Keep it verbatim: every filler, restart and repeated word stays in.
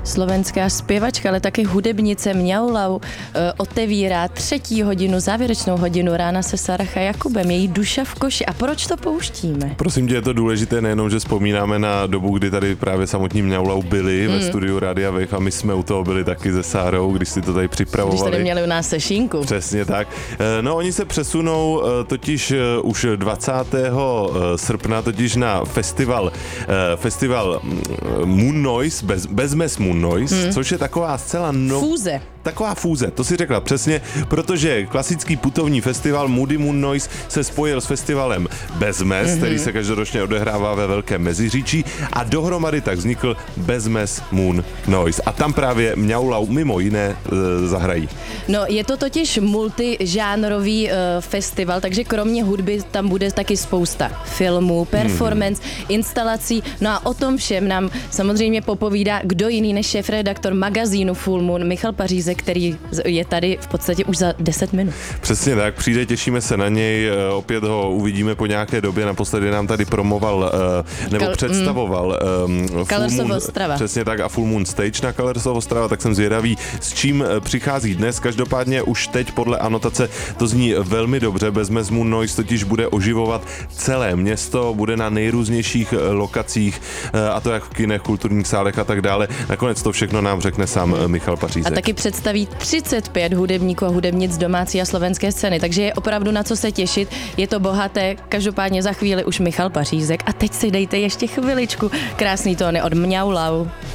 Slovenská zpěvačka, ale taky hudebnice Mňaulau otevírá třetí hodinu, závěrečnou hodinu Rána se Saracha Jakubem, její Duša v koši. A proč to pouštíme? Prosím tě, je to důležité nejenom, že vzpomínáme na dobu, kdy tady právě samotní Mňaulau byli mm. ve studiu Rádia Wave a my jsme u toho byli taky se Sárou, když si to tady připravovali. Když tady měli u nás sešínku. Přesně tak. No, oni se přesunou totiž už dvacátého srpna totiž na festival, festival Moon Noise, bez, Bezmes Moon Noise, mm. což je taková zcela no... Fúze. Taková fúze, to si řekla přesně, protože klasický putovní festival Moody Moon Noise se spojil s festivalem Bezmes, mm-hmm. který se každoročně odehrává ve Velkém Meziříčí a dohromady tak vznikl Bezmes Moon Noise. A tam právě Mňaulau mimo jiné e, zahrají. No, je to totiž multižánrový e, festival, takže kromě hudby tam bude taky spousta filmů, performance, mm-hmm. instalací. No a o tom všem nám samozřejmě popovídá kdo jiný než šéfredaktor magazínu Full Moon Michal Pařízek, který je tady v podstatě už za deset minut. Přesně tak, přijde, těšíme se na něj, opět ho uvidíme po nějaké době, naposledy nám tady promoval, nebo Kal- představoval mm. Colours Ostrava. Přesně tak a Full Moon Stage na Colours Ostrava, tak jsem zvědavý, s čím přichází dnes. Každopádně už teď podle anotace to zní velmi dobře, Bezmes Moon Noise totiž bude oživovat celé město, bude na nejrůznějších lokacích, a to jak v kinech, kulturních sálech a tak dále. Nakonec to všechno nám řekne sám Michal Pařízek. A taky představí třicet pět hudebníků a hudebnic domácí a slovenské scény, takže je opravdu na co se těšit, je to bohaté, každopádně za chvíli už Michal Pařízek a teď si dejte ještě chviličku krásný tóny od Mňaulau.